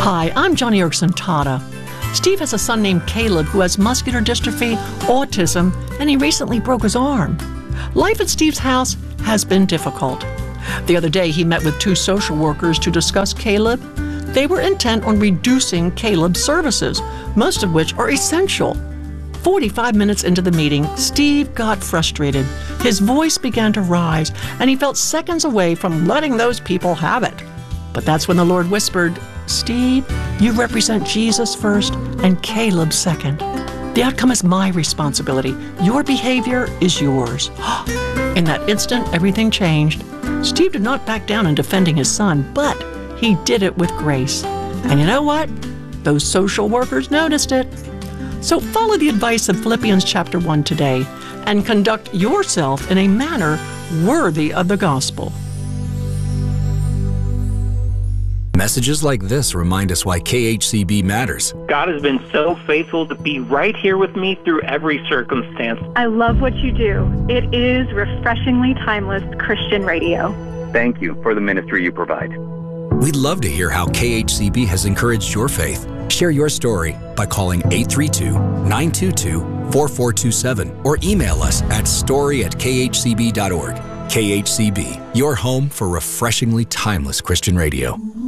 Hi, I'm Joni Eareckson Tada. Steve has a son named Caleb who has muscular dystrophy, autism, and he recently broke his arm. Life at Steve's house has been difficult. The other day, he met with 2 social workers to discuss Caleb. They were intent on reducing Caleb's services, most of which are essential. 45 minutes into the meeting, Steve got frustrated. His voice began to rise, and he felt seconds away from letting those people have it. But that's when the Lord whispered, "Steve, you represent Jesus first and Caleb second. The outcome is my responsibility. Your behavior is yours." In that instant, everything changed. Steve did not back down in defending his son, but he did it with grace. And you know what? Those social workers noticed it. So follow the advice of Philippians chapter 1 today and conduct yourself in a manner worthy of the gospel. Messages like this remind us why KHCB matters. God has been so faithful to be right here with me through every circumstance. I love what you do. It is refreshingly timeless Christian radio. Thank you for the ministry you provide. We'd love to hear how KHCB has encouraged your faith. Share your story by calling 832-922-4427 or email us at story@khcb.org. KHCB, your home for refreshingly timeless Christian radio.